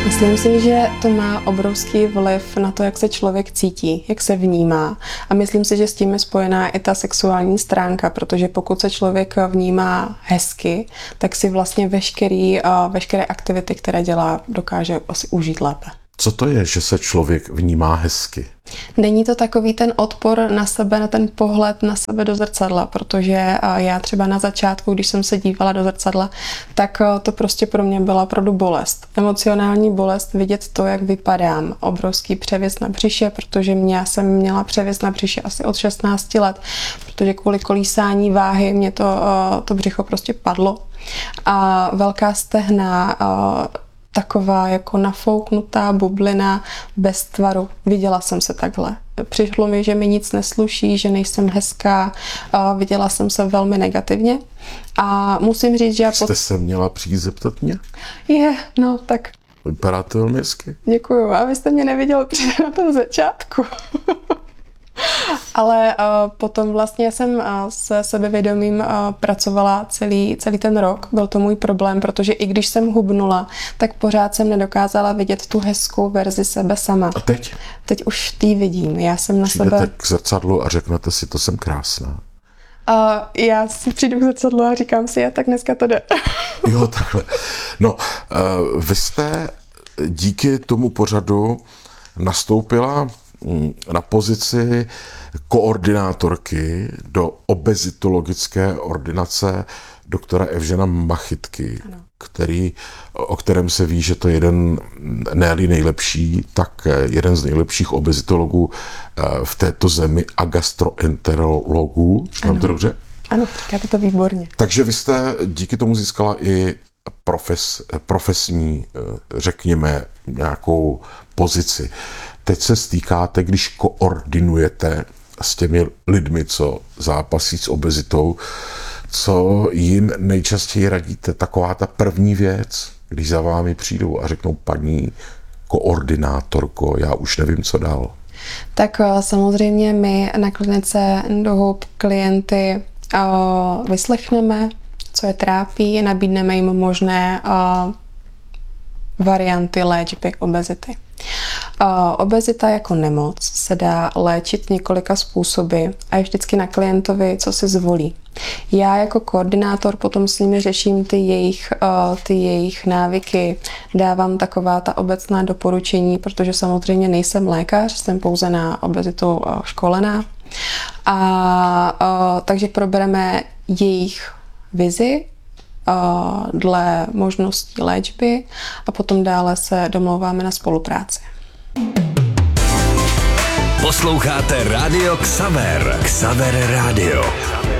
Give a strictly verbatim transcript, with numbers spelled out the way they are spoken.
Myslím si, že to má obrovský vliv na to, jak se člověk cítí, jak se vnímá. A myslím si, že s tím je spojená i ta sexuální stránka, protože pokud se člověk vnímá hezky, tak si vlastně veškerý, veškeré aktivity, které dělá, dokáže asi užít lépe. Co to je, že se člověk vnímá hezky? Není to takový ten odpor na sebe, na ten pohled na sebe do zrcadla, protože já třeba na začátku, když jsem se dívala do zrcadla, tak to prostě pro mě byla opravdu bolest. Emocionální bolest vidět to, jak vypadám. Obrovský převis na břiše, protože mě, já jsem měla převis na břiše asi od šestnácti let, protože kvůli kolísání váhy mě to, to břicho prostě padlo. A velká stehna, taková jako nafouknutá bublina bez tvaru. Viděla jsem se takhle. Přišlo mi, že mi nic nesluší, že nejsem hezká. Viděla jsem se velmi negativně. A musím říct, že já... Jste pod... se měla přijít zeptat mě? Je, no tak... Vypadáte velmi hezky. Děkuju. A vy jste mě neviděl přijít na tom začátku. Ale uh, potom vlastně jsem uh, se sebevědomím uh, pracovala celý, celý ten rok. Byl to můj problém, protože i když jsem hubnula, tak pořád jsem nedokázala vidět tu hezkou verzi sebe sama. A teď? Teď už ty vidím. Já jsem na Přijdete sebe... k zrcadlu a řeknete si, to jsem krásná. Uh, já si přijdu k zrcadlu a říkám si, já tak dneska to jde. Jo, takhle. No, uh, vy jste díky tomu pořadu nastoupila na pozici koordinátorky do obezitologické ordinace doktora Evžena Machytky, který, o kterém se ví, že to je jeden, ne-li nejlepší, tak jeden z nejlepších obezitologů v této zemi a gastroenterologů. Mám to dobře? Ano, říkáte to výborně. Takže vy jste díky tomu získala i profes, profesní, řekněme, nějakou pozici. Teď se stýkáte, když koordinujete s těmi lidmi, co zápasí s obezitou, co jim nejčastěji radíte? Taková ta první věc, když za vámi přijdou a řeknou, paní koordinátorko, já už nevím, co dál. Tak samozřejmě my na klinice Endohope klienty uh, vyslechneme, co je trápí, nabídneme jim možné uh, varianty léčby obezity. Obezita jako nemoc se dá léčit několika způsoby a je vždycky na klientovi, co si zvolí. Já jako koordinátor potom s nimi řeším ty jejich, ty jejich návyky, dávám taková ta obecná doporučení, protože samozřejmě nejsem lékař, jsem pouze na obezitu školená. A, a takže probereme jejich vizi dle možností léčby a potom dále se domlouváme na spolupráci. Posloucháte Rádio Xaver. Xaver Rádio.